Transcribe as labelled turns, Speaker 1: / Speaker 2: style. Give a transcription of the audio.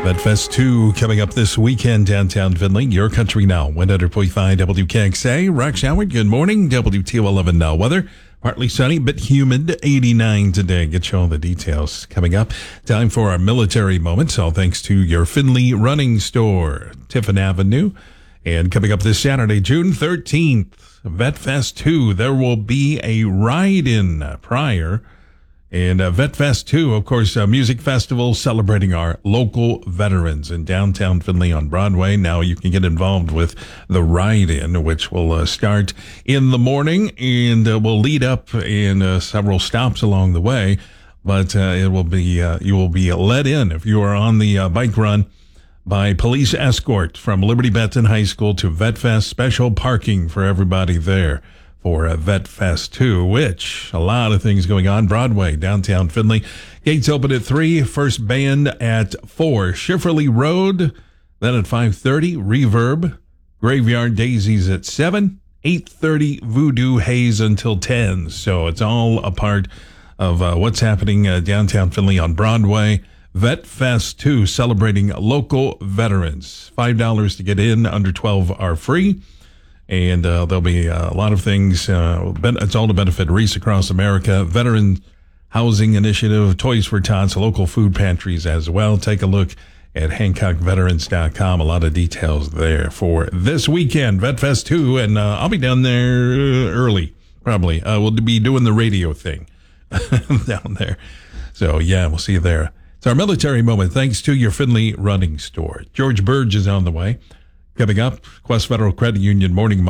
Speaker 1: VetFest 2 coming up this weekend downtown Findlay. Your Country Now, 100.5 WKXA. Rex Howard, good morning. WTO11 now weather. Partly sunny, but humid, 89 today. Get you all the details coming up. Time for our military moments. All thanks to your Findlay Running Store, Tiffin Avenue. And coming up this Saturday, June 13th, VetFest 2, there will be a ride-in prior. And VetFest 2, of course, a music festival celebrating our local veterans in downtown Findlay on Broadway. Now you can get involved with the ride-in, which will start in the morning and will lead up in several stops along the way. But it will be you will be let in if you are on the bike run by police escort from Liberty Benton High School to VetFest. Special parking for everybody there for VetFest 2, which a lot of things going on. Broadway, downtown Findlay. Gates open at 3. First band at 4. Schifferly Road. Then at 5:30, Reverb. Graveyard Daisies at 7. 8:30, Voodoo Haze until 10. So it's all a part of what's happening downtown Findlay on Broadway. VetFest 2, celebrating local veterans. $5 to get in. Under 12 are free. And there'll be a lot of things. It's all to benefit Reese Across America, Veteran Housing Initiative, Toys for Tots, local food pantries as well. Take a look at HancockVeterans.com. A lot of details there for this weekend, VetFest 2. And I'll be down there early, probably. We'll be doing the radio thing down there. So, yeah, we'll see you there. It's our military moment, thanks to your Findlay Running Store. George Burge is on the way. Coming up, Quest Federal Credit Union Morning